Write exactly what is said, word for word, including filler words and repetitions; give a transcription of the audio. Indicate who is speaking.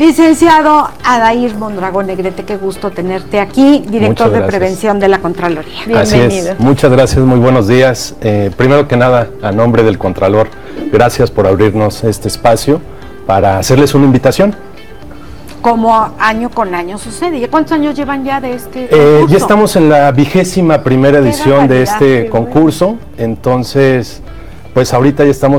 Speaker 1: Licenciado Adair Mondragón Negrete, qué gusto tenerte aquí, director de Prevención de la Contraloría.
Speaker 2: Bienvenido. Así es. Muchas gracias, muy buenos días. Eh, primero que nada, a nombre del Contralor, gracias por abrirnos este espacio para hacerles una invitación.
Speaker 1: Como año con año sucede. ¿Cuántos años llevan ya de este concurso?
Speaker 2: Eh, ya estamos en la vigésima primera edición de este concurso, entonces, pues ahorita ya estamos